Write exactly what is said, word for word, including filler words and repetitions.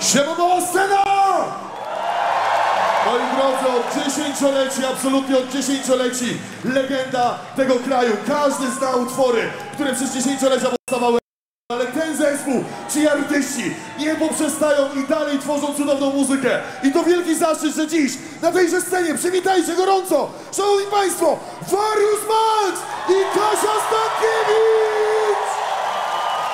Siema, mała scena! Moi drodzy, od dziesięcioleci, absolutnie od dziesięcioleci legenda tego kraju. Każdy zna utwory, które przez dziesięciolecia powstawały. Ale ten zespół, ci artyści nie poprzestają i dalej tworzą cudowną muzykę. I to wielki zaszczyt, że dziś na tejże scenie przywitajcie gorąco, szanowni państwo, Warius Max i Kasia Stankiewicz!